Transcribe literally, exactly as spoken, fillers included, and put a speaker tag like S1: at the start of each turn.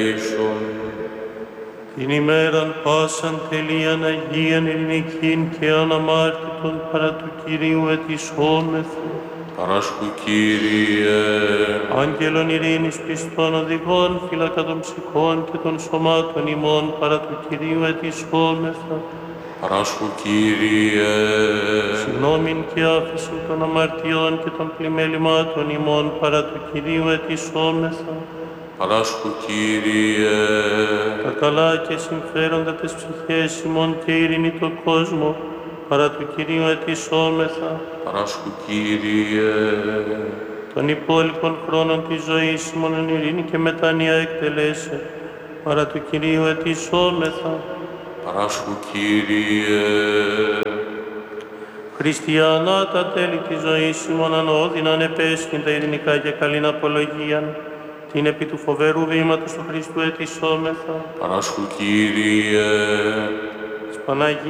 S1: Την ημέραν πάσαν τελείαν Αγίαν ειρηνικήν και αναμάρτητον παρά του Κυρίου ετισόμεθα.
S2: Παράσχου Κύριε,
S1: Άγγελον ειρήνης πιστών οδηγών, φύλακα των ψυχών και των σωμάτων ημών παρά του Κυρίου ετισόμεθα.
S2: παράσχου Κύριε,
S1: Συγγνώμην και άφεσιν των αμαρτιών και των πλημελημάτων ημών παρά του Κυρίου ετισόμεθα.
S2: παράσχου Κύριε,
S1: Τα καλά και συμφέροντα τις ψυχές ημών και ειρήνη το κόσμο παρά του Κυρίου ετισόμεθα.
S2: παράσχου Κύριε,
S1: Των υπόλοιπων χρόνων της ζωής ημών εν ειρήνη και μετάνοια εκτελέσε παρά του Κυρίου ετισόμεθα.
S2: παράσχου Κύριε,
S1: Χριστιανά τα τέλη της ζωής ημών ανώδυναν επέσχυντα ειρηνικά και καλήν απολογίαν, την επί του φοβερού βήματος του Χριστού ετισόμεθα.
S2: παράσχου Κύριε,
S1: Της Παναγίας